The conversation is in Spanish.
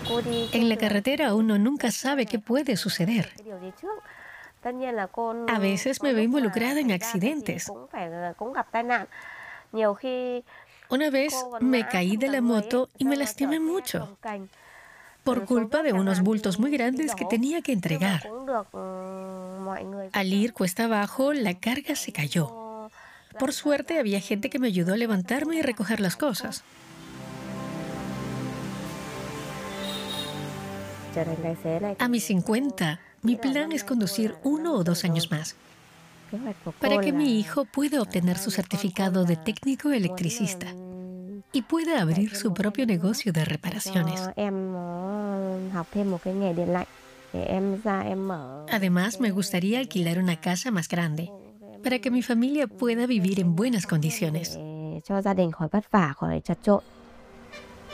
En la carretera uno nunca sabe qué puede suceder. A veces me veo involucrada en accidentes. Una vez me caí de la moto y me lastimé mucho por culpa de unos bultos muy grandes que tenía que entregar. Al ir cuesta abajo, la carga se cayó. Por suerte, había gente que me ayudó a levantarme y recoger las cosas. A mis 50, mi plan es conducir 1 o 2 años más para que mi hijo pueda obtener su certificado de técnico electricista y pueda abrir su propio negocio de reparaciones. Además, me gustaría alquilar una casa más grande para que mi familia pueda vivir en buenas condiciones.